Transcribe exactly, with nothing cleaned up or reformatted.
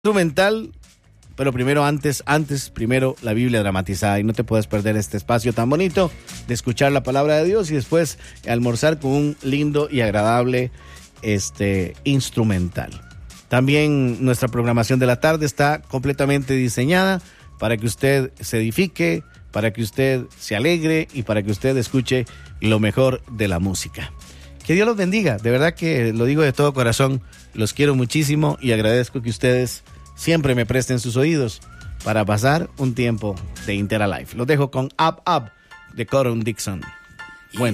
instrumental, pero primero antes, antes, primero la Biblia dramatizada, y no te puedes perder este espacio tan bonito de escuchar la palabra de Dios y después almorzar con un lindo y agradable este, instrumental. También nuestra programación de la tarde está completamente diseñada para que usted se edifique, para que usted se alegre y para que usted escuche lo mejor de la música. Que Dios los bendiga, de verdad que lo digo de todo corazón, los quiero muchísimo y agradezco que ustedes siempre me presten sus oídos para pasar un tiempo de Intera Life. Los dejo con Up Up de Coron Dixon.